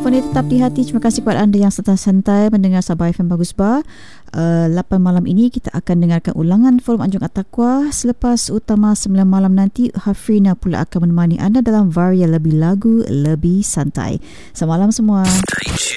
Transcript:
Telefon dia tetap di hati. Terima kasih kepada anda yang santai-santai mendengar Sabah FM Bagus Bar. 8 malam ini kita akan dengarkan ulangan Forum Anjung At-Taqwa. Selepas utama 9 malam nanti, Hafrina pula akan menemani anda dalam varia lebih lagu, lebih santai. Selamat malam semua.